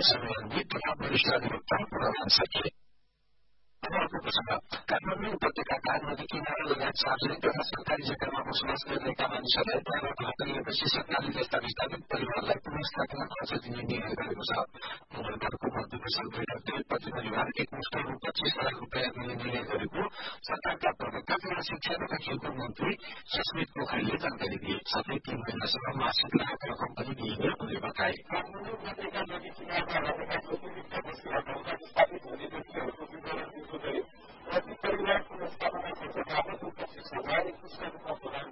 सम्बन्धित तथा वरिष्ठ अधिवक्ता पुनः सके। अर्को प्रसंग काठमाडौँ उपत्यकाका नदी किनारा लगायत सार्वजनिक तथा सरकारी जग्गामा बसोबास गरिरहेका मानिसहरूलाई त्यहाँबाट हटाइएपछि सरकारले त्यस्ता विस्थापित परिवारलाई पुनर्स्थापना खर्च दिने निर्णय गरेको छ। मंगलबारको मन्त्रीपरिषद बैठक प्रति परिवार एकमुष्ट रु 25,000 रुपियाँ दिने निर्णय गरेको सरकारका प्रवक्ता तथा शिक्षा तथा खेलकुद मन्त्री सस्मित पोखरेलले जानकारी दिए। साथै 3 महिनासम्म मासिक राहत रकम पनि दिइने उनले बताए। काठमाडौँ उपत्यका नदी किनारमा रहेका परिवार पुनर्स्थापना खर्च बापत 25,000 प्रदान